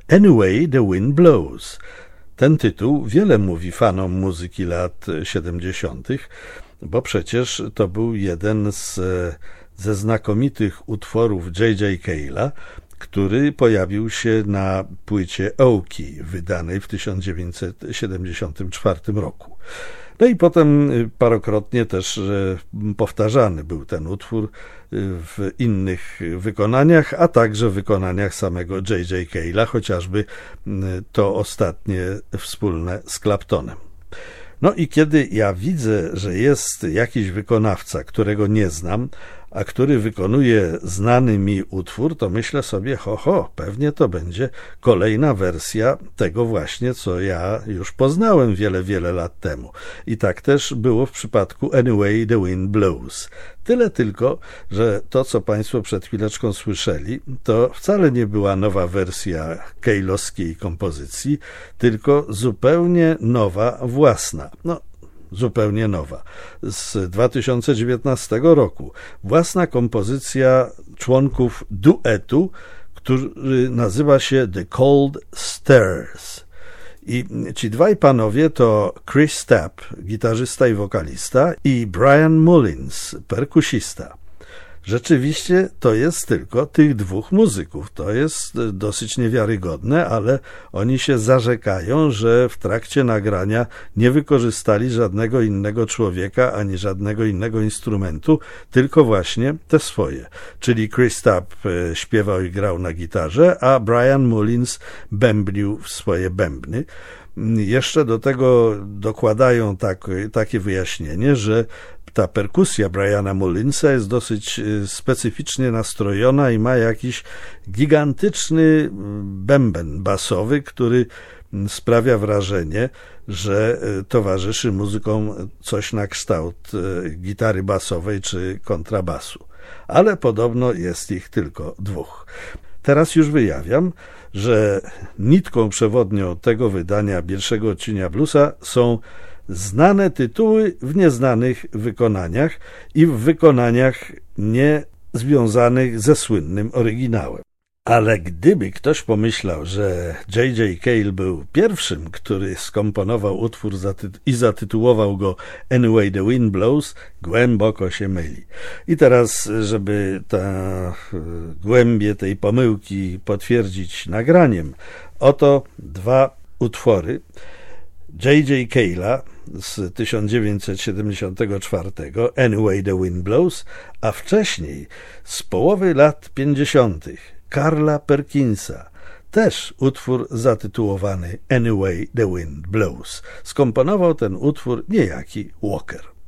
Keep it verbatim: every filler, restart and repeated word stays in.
Anyway the Wind Blows. Ten tytuł wiele mówi fanom muzyki lat siedemdziesiątych, bo przecież to był jeden z, ze znakomitych utworów J J Cale'a, który pojawił się na płycie Oki, wydanej w tysiąc dziewięćset siedemdziesiątym czwartym roku. No i potem parokrotnie też powtarzany był ten utwór w innych wykonaniach, a także w wykonaniach samego J J Cale'a, chociażby to ostatnie wspólne z Claptonem. No i kiedy ja widzę, że jest jakiś wykonawca, którego nie znam, a który wykonuje znany mi utwór, to myślę sobie, ho, ho, pewnie to będzie kolejna wersja tego właśnie, co ja już poznałem wiele, wiele lat temu. I tak też było w przypadku Anyway the Wind Blows. Tyle tylko, że to, co Państwo przed chwileczką słyszeli, to wcale nie była nowa wersja Cale'owskiej kompozycji, tylko zupełnie nowa, własna. No, zupełnie nowa, z dwa tysiące dziewiętnastego roku. Własna kompozycja członków duetu, który nazywa się The Cold Stares. I ci dwaj panowie to Chris Stapp, gitarzysta i wokalista, i Brian Mullins, perkusista. Rzeczywiście to jest tylko tych dwóch muzyków. To jest dosyć niewiarygodne, ale oni się zarzekają, że w trakcie nagrania nie wykorzystali żadnego innego człowieka ani żadnego innego instrumentu, tylko właśnie te swoje. Czyli Chris Stapp śpiewał i grał na gitarze, a Brian Mullins bębnił w swoje bębny. Jeszcze do tego dokładają tak, takie wyjaśnienie, że ta perkusja Briana Mullinsa jest dosyć specyficznie nastrojona i ma jakiś gigantyczny bęben basowy, który sprawia wrażenie, że towarzyszy muzykom coś na kształt gitary basowej czy kontrabasu. Ale podobno jest ich tylko dwóch. Teraz już wyjawiam, że nitką przewodnią tego wydania pierwszego odcienia bluesa są znane tytuły w nieznanych wykonaniach i w wykonaniach niezwiązanych ze słynnym oryginałem. Ale gdyby ktoś pomyślał, że J J Cale był pierwszym, który skomponował utwór i zatytułował go Anyway the Wind Blows, głęboko się myli. I teraz, żeby ta głębię tej pomyłki potwierdzić nagraniem, oto dwa utwory J J Cale'a z tysiąc dziewięćset siedemdziesiątego czwartego, Anyway the Wind Blows, a wcześniej z połowy lat pięćdziesiątych Carla Perkinsa, też utwór zatytułowany Anyway the Wind Blows. Skomponował ten utwór niejaki Walker.